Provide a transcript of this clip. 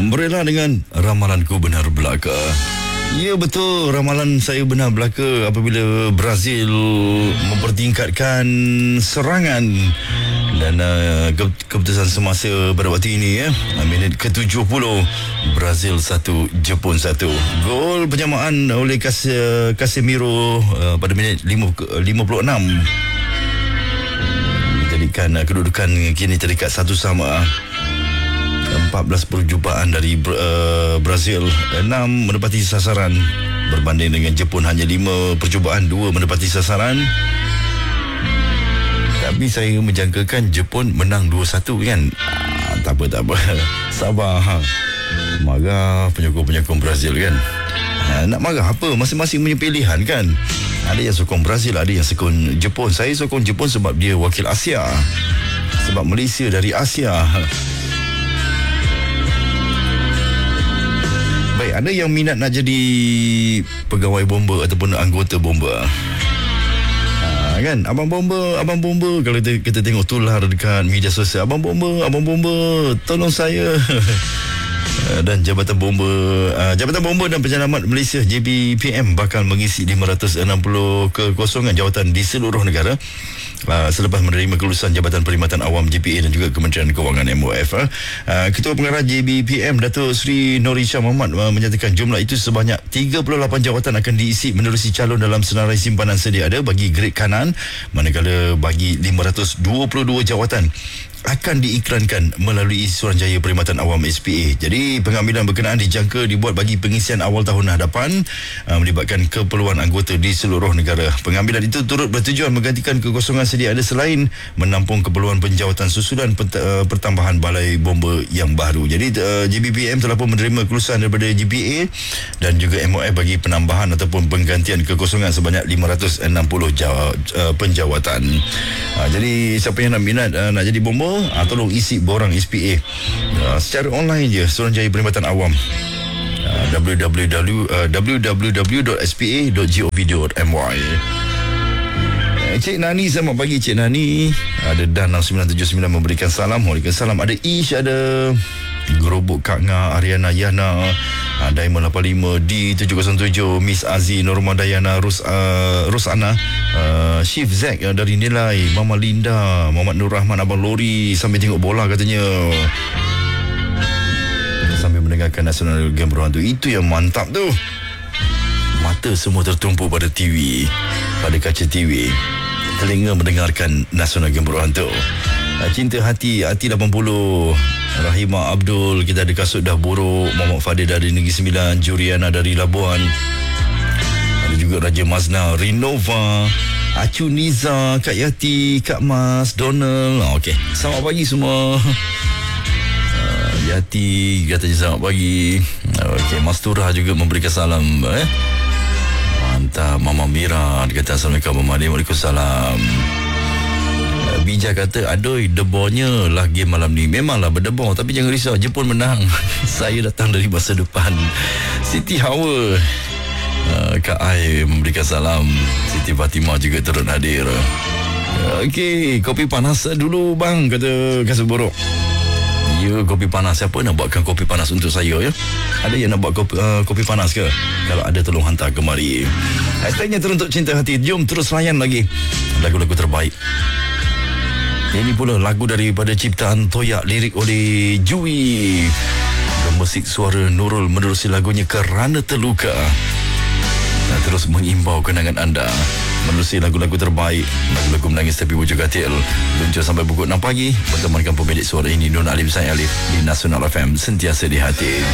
Berelah dengan ramalanku benar belaka. Ya betul, ramalan saya benar belaka apabila Brazil mempertingkatkan serangan dan keputusan semasa pada waktu ini minit ke-70, Brazil 1, Jepun 1. Gol penyamaan oleh Casemiro pada minit 56 menjadikan kedudukan kini terikat 1-1. 14 perjumpaan dari Brazil, 6 menepati sasaran berbanding dengan Jepun hanya 5 percubaan, 2 menepati sasaran. Tapi saya menjangkakan Jepun menang 2-1 kan. Tak apa sabar marah penyokong Brazil kan. Nak marah apa, masing-masing punya pilihan kan. Ada yang sokong Brazil, ada yang sokong Jepun. Saya sokong Jepun sebab dia wakil Asia, sebab Malaysia dari Asia. Baik, ada yang minat nak jadi pegawai bomba ataupun anggota bomba. Kan, abang bomba kalau kita tengok tular dekat media sosial, abang bomba, tolong saya. Dan Jabatan Bomba dan Penyelamat Malaysia JBPM bakal mengisi 560 kekosongan jawatan di seluruh negara selepas menerima kelulusan Jabatan Perkhidmatan Awam JPA dan juga Kementerian Kewangan MOF. Ketua Pengarah JBPM Datuk Seri Nori Shah Muhammad menyatakan jumlah itu sebanyak 38 jawatan akan diisi menerusi calon dalam senarai simpanan sedia ada bagi grade kanan, manakala bagi 522 jawatan akan diiklankan melalui Suruhanjaya Perkhidmatan Awam SPA. Jadi pengambilan berkenaan dijangka dibuat bagi pengisian awal tahun hadapan, melibatkan keperluan anggota di seluruh negara. Pengambilan itu turut bertujuan menggantikan kekosongan sedia ada selain menampung keperluan penjawatan susulan pertambahan balai bomba yang baru. Jadi JBPM telah pun menerima kelulusan daripada GPA dan juga MOF bagi penambahan ataupun penggantian kekosongan sebanyak 560 penjawatan. Jadi siapa yang nak minat nak jadi bomba, tolong isi borang SPA secara online je, Suruhanjaya Perkhidmatan Awam, www.spa.gov.my. Cik Nani, selamat pagi Cik Nani. Ada Dan 6979 memberikan salam. Waalaikumsalam. Ada Ish, ada Gerobok Kak Nga, Ariana Yana, Diamond 85, D707, Miss Azi, Norma Dayana, Rosana, Chief Zack dari Nilai, Mama Linda, Muhammad Nur Rahman, Abang Lori sambil tengok bola katanya, sambil mendengarkan Nasional Game Berhantu. Itu yang mantap tu. Mata semua tertumpu pada TV, pada kaca TV, telinga mendengarkan Nasional Game Berhantu. Cinta Hati 80, Rahimah Abdul, kita ada Kasut Dah Buruk, Muhammad Fadil dari Negeri Sembilan, Juriana dari Labuan, ada juga Raja Mazna, Rinova, Acu Niza, Kak Yati, Kak Mas, Donald. Okey, selamat pagi semua. Yati katanya selamat pagi. Okey, Mas Turah juga memberikan salam. Mantap. Mama Mira kata Assalamualaikum. Waalaikumsalam. Bija kata, aduh, debornya lah game malam ni. Memanglah berdebor, tapi jangan risau, Jepun menang. Saya datang dari masa depan. Siti Hawa, Kak Ai memberikan salam. Siti Fatimah juga turut hadir. Okey, kopi panas dulu bang, kata Kasut Borok. Ya, kopi panas. Siapa nak buatkan kopi panas untuk saya ya? Ada yang nak buat kopi panas ke? Kalau ada, tolong hantar kemari. Hashtagnya teruntuk Cinta Hati. Jom terus layan lagi lagu-lagu terbaik. Ini pula lagu daripada ciptaan Toyak, lirik oleh Jui, gemusik suara Nurul menerusi lagunya Kerana Terluka. Dan terus mengimbau kenangan anda menerusi lagu-lagu terbaik, lagu-lagu menangis tapi wujud katil. Luncur sampai pukul 6 pagi bertemankan pemilik suara ini, Nur Alim Said Alif, di Nasional FM, sentiasa di hati.